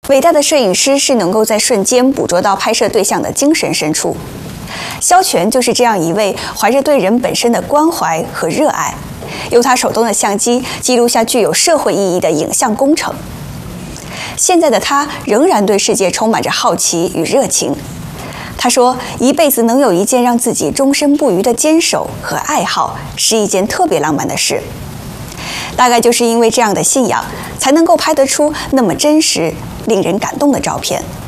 伟大的摄影师是能够在瞬间捕捉到拍摄对象的精神深处。萧全就是这样一位怀着对人本身的关怀和热爱，用他手中的相机记录下具有社会意义的影像工程。现在的他仍然对世界充满着好奇与热情。他说，一辈子能有一件让自己终身不渝的坚守和爱好，是一件特别浪漫的事。大概就是因为这样的信仰，才能够拍得出那么真实、令人感动的照片。